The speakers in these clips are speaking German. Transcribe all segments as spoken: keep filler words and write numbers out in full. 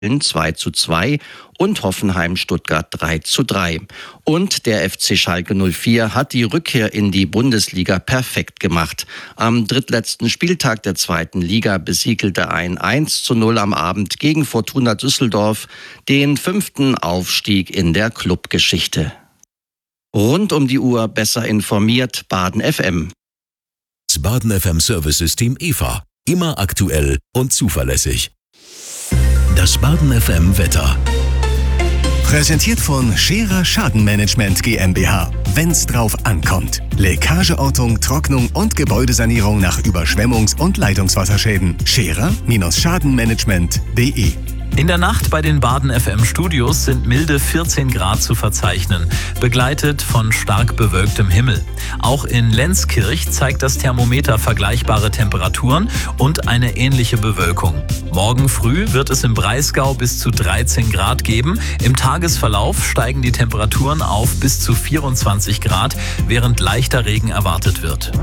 zwei zu zwei und Hoffenheim-Stuttgart drei zu drei. Und der F C Schalke null vier hat die Rückkehr in die Bundesliga perfekt gemacht. Am drittletzten Spieltag der zweiten Liga besiegelte ein eins zu null am Abend gegen Fortuna Düsseldorf den fünften Aufstieg in der Clubgeschichte. Rund um die Uhr besser informiert Baden F M. Das Baden F M Service System E V A. Immer aktuell und zuverlässig. Das Baden F M Wetter. Präsentiert von Scherer Schadenmanagement GmbH. Wenn's drauf ankommt. Leckageortung, Trocknung und Gebäudesanierung nach Überschwemmungs- und Leitungswasserschäden. Scherer-Schadenmanagement punkt de. In der Nacht bei den Baden F M Studios sind milde vierzehn Grad zu verzeichnen, begleitet von stark bewölktem Himmel. Auch in Lenzkirch zeigt das Thermometer vergleichbare Temperaturen und eine ähnliche Bewölkung. Morgen früh wird es im Breisgau bis zu dreizehn Grad geben. Im Tagesverlauf steigen die Temperaturen auf bis zu vierundzwanzig Grad, während leichter Regen erwartet wird.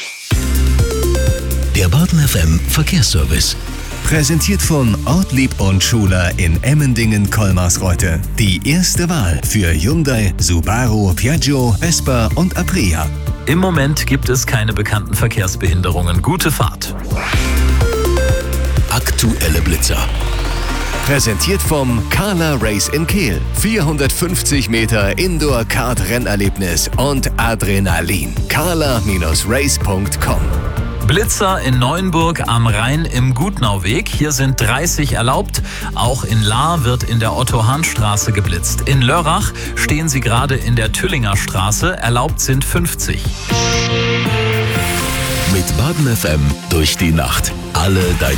Der Baden F M Verkehrsservice. Präsentiert von Ortlieb und Schuler in Emmendingen-Kolmarsreuth. Die erste Wahl für Hyundai, Subaru, Piaggio, Vespa und Aprilia. Im Moment gibt es keine bekannten Verkehrsbehinderungen. Gute Fahrt. Aktuelle Blitzer. Präsentiert vom Carla Race in Kehl. vierhundertfünfzig Meter Indoor-Kart-Rennerlebnis und Adrenalin. carla Race punkt com. Blitzer in Neuenburg am Rhein im Gutnauweg. Hier sind dreißig erlaubt. Auch in Lahr wird in der Otto-Hahn-Straße geblitzt. In Lörrach stehen sie gerade in der Tüllinger Straße. Erlaubt sind fünfzig. Mit Baden F M durch die Nacht. Alle deine